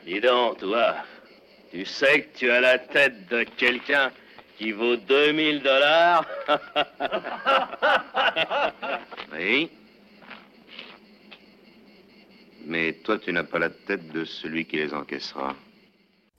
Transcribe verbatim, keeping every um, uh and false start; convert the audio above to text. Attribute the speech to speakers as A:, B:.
A: Dis donc, toi, tu sais que tu as la tête de quelqu'un qui vaut deux mille dollars?
B: Oui. Mais toi, tu n'as pas la tête de celui qui les encaissera.